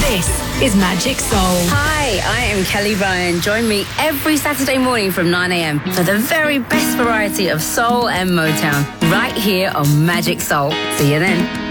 This is Magic Soul. Hi, I am Kelly Ryan. Join me every Saturday morning from 9 a.m. for the very best variety of soul and Motown right here on Magic Soul. See you then.